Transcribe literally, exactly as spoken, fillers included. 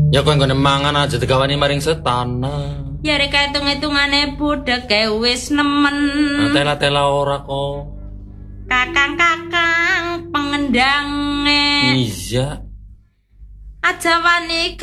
Ya kok nggone mangan aja digawani maring setan. Ya rek hitung-hitungane budek wis nemen. Nah, tela-tela ora kok. Kakang-kakang pengendange. Iya. Aja wani